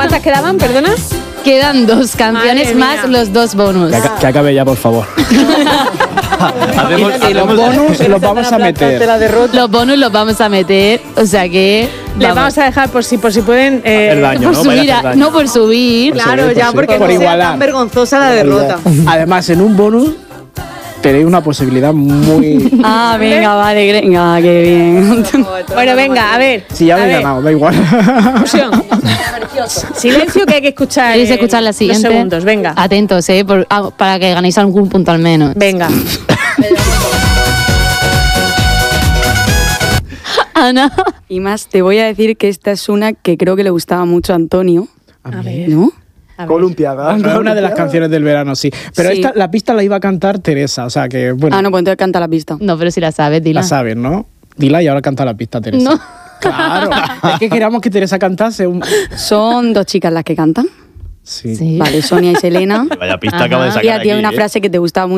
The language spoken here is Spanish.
¿Cuántas quedaban, perdona? Quedan 2 canciones Madre más mía. los 2 bonus. Que acabe ya, por favor. Y los bonus los vamos a meter. Los bonus los vamos a meter, o sea que... Les vamos a dejar por si pueden... Hacer daño, por ¿no? subir, Vaya a hacer daño. no por subir. Claro, Por ya, subir, porque por no sea igualar. tan vergonzosa la derrota. Además, en un bonus tenéis una posibilidad muy... Ah, venga, vale, venga, qué bien. Bueno, venga, a ver. Si ya a habéis ver, ganado, da igual. Fusión. Silencio, que hay que escuchar. ¿Queréis escuchar la los siguiente? segundos, venga. Atentos, para que ganéis algún punto al menos. Venga. Ana. Y más, te voy a decir que esta es una que creo que le gustaba mucho a Antonio. A ver. ¿No? A ver. Columpiada. Es una de las canciones del verano, sí. Pero Sí. la pista la iba a cantar Teresa, o sea que, bueno, Ah, no, pues entonces canta la pista. No, pero si la sabes, dila. la sabes, ¿no? Dila y ahora canta la pista Teresa. No. Claro. Es que queríamos que Teresa cantase un... Son 2 chicas las que cantan. Sí. Sí. Vale, Sonia y Selena. Vaya pista Ajá. acaba de Y sacar a ti hay aquí, una frase que te gustaba mucho.